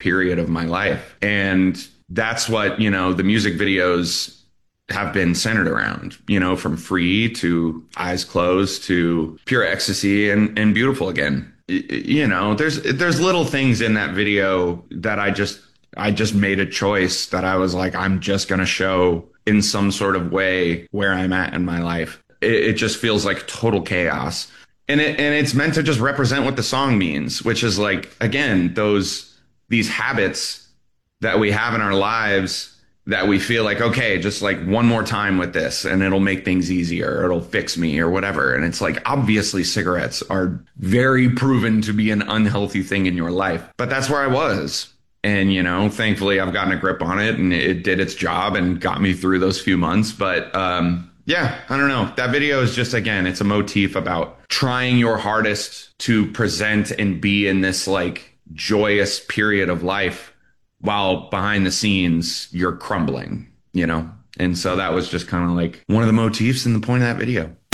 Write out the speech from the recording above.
period of my life. And that's what, the music videos have been centered around, from Free to Eyes Closed to Pure Ecstasy and Beautiful Again. There's little things in that video that I just made a choice that I was like, I'm just going to show in some sort of way where I'm at in my life. It just feels like total chaos. And it's meant to just represent what the song means, which is like, again, these habits that we have in our lives that we feel like, okay, just like one more time with this and it'll make things easier, or it'll fix me or whatever. And it's like, obviously cigarettes are very proven to be an unhealthy thing in your life, but that's where I was. And, thankfully I've gotten a grip on it and it did its job and got me through those few months. But, yeah, I don't know. That video is just, again, it's a motif about trying your hardest to present and be in this like joyous period of life while behind the scenes you're crumbling. And so that was just kind of like one of the motifs in the point of that video.